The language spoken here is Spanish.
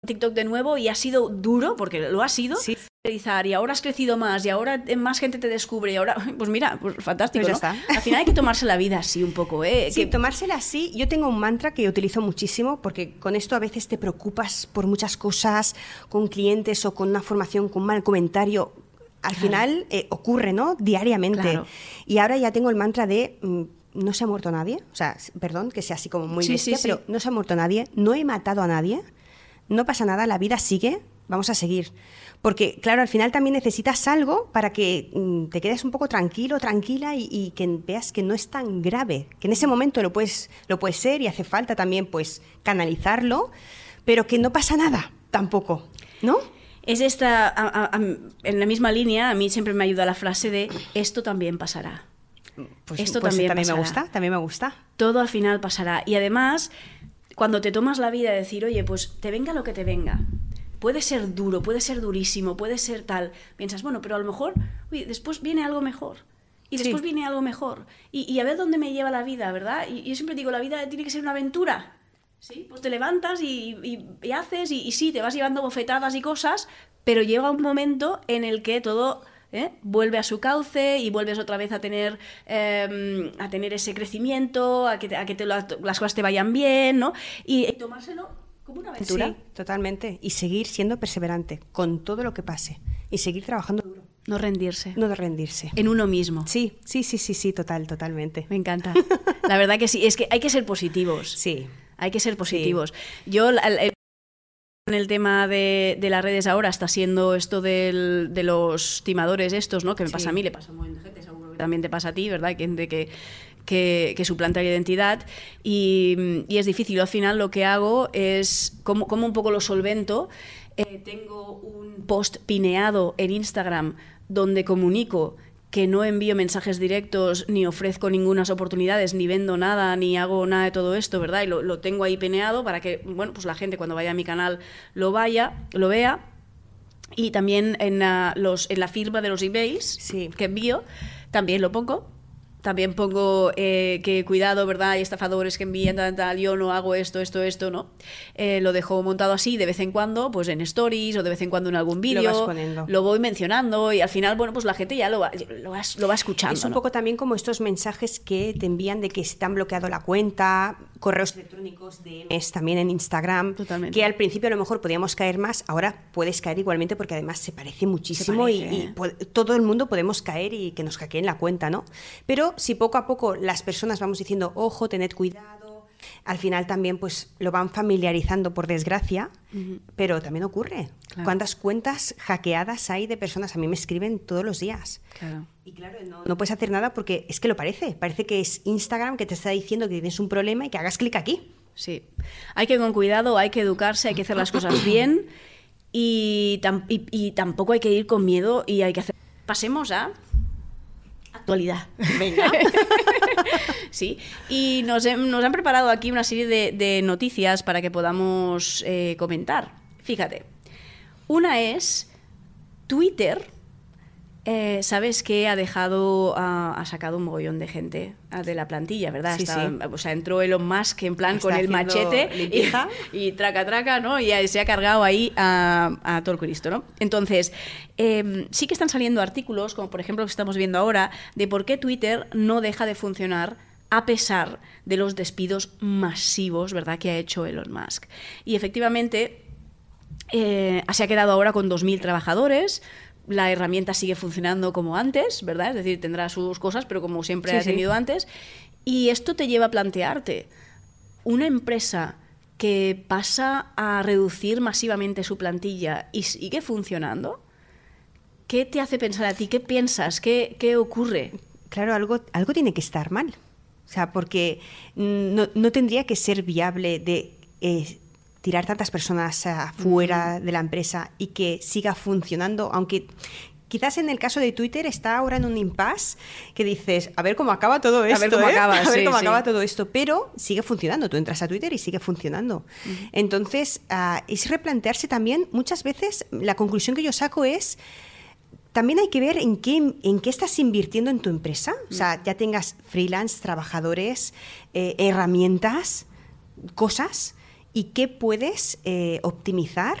TikTok de nuevo y ha sido duro, porque lo ha sido, Sí. y ahora has crecido más, y ahora más gente te descubre, y ahora, pues mira, pues fantástico, Pues ya ¿no? está. Al final hay que tomarse la vida así un poco, ¿eh? Sí, tomársela así. Yo tengo un mantra que utilizo muchísimo porque con esto a veces te preocupas por muchas cosas, con clientes o con una formación, con un mal comentario. Al final ocurre, ¿no? Diariamente. Claro. Y ahora ya tengo el mantra de no se ha muerto nadie. O sea, perdón que sea así como muy Sí, bestia, sí, pero sí. no se ha muerto nadie, no he matado a nadie, no pasa nada, la vida sigue, vamos a seguir. Porque, claro, al final también necesitas algo para que te quedes un poco tranquilo, tranquila y que veas que no es tan grave. Que en ese momento lo puedes ser y hace falta también pues canalizarlo, pero que no pasa nada tampoco, ¿no? Es esta, en la misma línea, a mí siempre me ayuda la frase de esto también pasará. Esto también pasará. También me gusta. Todo al final pasará. Y además, cuando te tomas la vida de decir, oye, pues te venga lo que te venga. Puede ser duro, puede ser durísimo, puede ser tal. Piensas, bueno, pero a lo mejor, uy, después viene algo mejor. Y después viene algo mejor. Y a ver dónde me lleva la vida, ¿verdad? Y yo siempre digo, la vida tiene que ser una aventura. ¿Sí? Pues te levantas y haces, y sí, te vas llevando bofetadas y cosas, pero llega un momento en el que todo vuelve a su cauce y vuelves otra vez a tener ese crecimiento, a que las cosas te vayan bien, ¿no? Y tomárselo como una aventura. Sí, totalmente. Y seguir siendo perseverante con todo lo que pase. Y seguir trabajando duro. No rendirse. No de rendirse. En uno mismo. Sí, totalmente. Me encanta. La verdad que sí. Es que hay que ser positivos. Sí. Hay que ser positivos. Sí. Yo, en el tema de las redes ahora está siendo esto de los timadores estos, ¿no? Que me pasa a mí, le pasa a un montón de gente, seguro que también te pasa a ti, ¿verdad? Hay gente que suplanta la identidad y es difícil. Yo, al final lo que hago es, como un poco lo solvento, tengo un post pineado en Instagram donde comunico que no envío mensajes directos, ni ofrezco ninguna oportunidades, ni vendo nada, ni hago nada de todo esto, ¿verdad? Y lo tengo ahí pineado para que, bueno, pues la gente cuando vaya a mi canal lo vea. Y también en la firma de los emails que envío, también lo pongo. También pongo que cuidado, ¿verdad? Hay estafadores que envían tal, yo no hago esto, ¿no? Lo dejo montado así de vez en cuando, pues en stories o de vez en cuando en algún vídeo. Lo voy mencionando y al final, bueno, pues la gente ya lo va escuchando. Es un poco también como estos mensajes que te envían de que se te han bloqueado la cuenta, correos electrónicos, DMs también en Instagram. Totalmente. Que al principio a lo mejor podíamos caer más, ahora puedes caer igualmente porque además se parece muchísimo y todo el mundo podemos caer y que nos hackeen la cuenta, ¿no? Pero si poco a poco las personas vamos diciendo, ojo, tened cuidado, al final también pues lo van familiarizando por desgracia, pero también ocurre. Claro. ¿Cuántas cuentas hackeadas hay de personas? A mí me escriben todos los días. Claro. Y claro, no puedes hacer nada porque es que lo parece que es Instagram que te está diciendo que tienes un problema y que hagas clic aquí. Sí, hay que ir con cuidado, hay que educarse, hay que hacer las cosas bien y tampoco hay que ir con miedo y hay que hacer... Pasemos a... actualidad. Venga. Sí, y nos han preparado aquí una serie de noticias para que podamos comentar. Fíjate, una es Twitter. Sabes que ha sacado un mogollón de gente de la plantilla, ¿verdad? Sí, O sea, entró Elon Musk en plan con el machete y traca, ¿no? Y se ha cargado ahí a todo el Cristo, ¿no? Entonces, sí que están saliendo artículos, como por ejemplo lo que estamos viendo ahora, de por qué Twitter no deja de funcionar a pesar de los despidos masivos, ¿verdad?, que ha hecho Elon Musk. Y efectivamente, se ha quedado ahora con 2.000 trabajadores. La herramienta sigue funcionando como antes, ¿verdad? Es decir, tendrá sus cosas, pero como siempre ha tenido antes. Y esto te lleva a plantearte, una empresa que pasa a reducir masivamente su plantilla y sigue funcionando, ¿qué te hace pensar a ti? ¿Qué piensas? ¿Qué ocurre? Claro, algo tiene que estar mal. O sea, porque no tendría que ser viable de... tirar tantas personas fuera de la empresa y que siga funcionando, aunque quizás en el caso de Twitter está ahora en un impasse que dices, a ver cómo acaba todo esto, acaba todo esto, pero sigue funcionando. Tú entras a Twitter y sigue funcionando. Entonces, es replantearse también, muchas veces la conclusión que yo saco es, también hay que ver en qué estás invirtiendo en tu empresa. O sea, ya tengas freelance, trabajadores, herramientas, cosas... y qué puedes optimizar